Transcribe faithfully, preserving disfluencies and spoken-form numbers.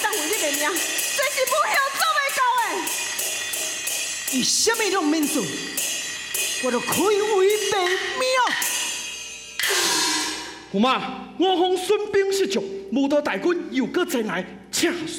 当为你的命，这是不孝做袂到的。 伊什么拢免做，我就开为白命。 驸马，我方孙兵失足，无道大军又搁前来，请